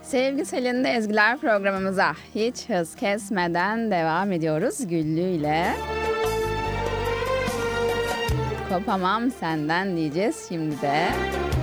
Sevgi Selin'de Ezgiler programımıza hiç hız kesmeden devam ediyoruz Güllü ile. Kopamam senden diyeceğiz şimdi de.